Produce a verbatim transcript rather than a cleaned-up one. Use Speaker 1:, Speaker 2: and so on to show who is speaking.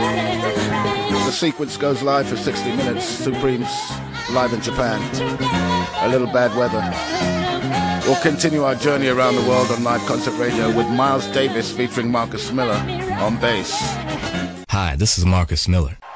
Speaker 1: The sequence goes live for sixty minutes. Supremes live in Japan. A little bad weather. We'll continue our journey around the world on Live Concert Radio with Miles Davis featuring Marcus Miller on bass.
Speaker 2: Hi, this is Marcus Miller.